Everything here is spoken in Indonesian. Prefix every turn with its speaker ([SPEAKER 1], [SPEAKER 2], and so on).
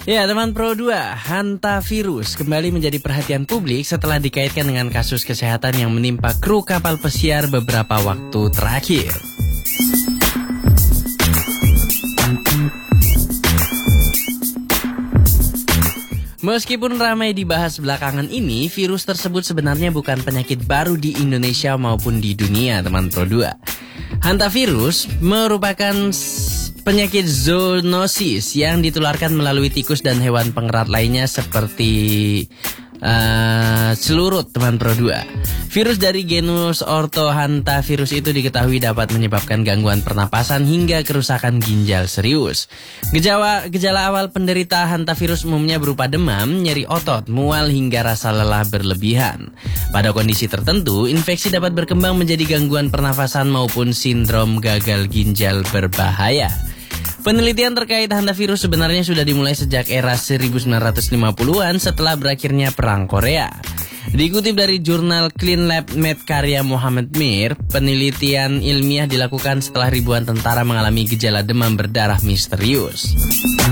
[SPEAKER 1] Ya, teman Pro 2, hantavirus kembali menjadi perhatian publik setelah dikaitkan dengan kasus kesehatan yang menimpa kru kapal pesiar beberapa waktu terakhir. Meskipun ramai dibahas belakangan ini, virus tersebut sebenarnya bukan penyakit baru di Indonesia maupun di dunia, teman Pro 2. Hantavirus merupakan penyakit zoonosis yang ditularkan melalui tikus dan hewan pengerat lainnya seperti celurut, teman Pro 2. Virus dari genus Orthohantavirus itu diketahui dapat menyebabkan gangguan pernapasan hingga kerusakan ginjal serius. Gejala awal penderita hantavirus umumnya berupa demam, nyeri otot, mual hingga rasa lelah berlebihan. Pada kondisi tertentu, infeksi dapat berkembang menjadi gangguan pernafasan maupun sindrom gagal ginjal berbahaya. Penelitian terkait hantavirus sebenarnya sudah dimulai sejak era 1950-an setelah berakhirnya Perang Korea. Dikutip dari jurnal Clean Lab Med karya Muhammad Mir, penelitian ilmiah dilakukan setelah ribuan tentara mengalami gejala demam berdarah misterius.